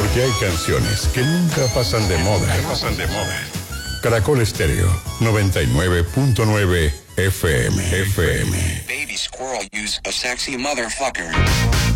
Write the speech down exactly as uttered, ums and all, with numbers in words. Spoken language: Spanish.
Porque hay canciones que nunca pasan de moda. Pasan de moda. Caracol Estéreo noventa y nueve punto nueve F M. F M. Baby squirrel use a sexy motherfucker.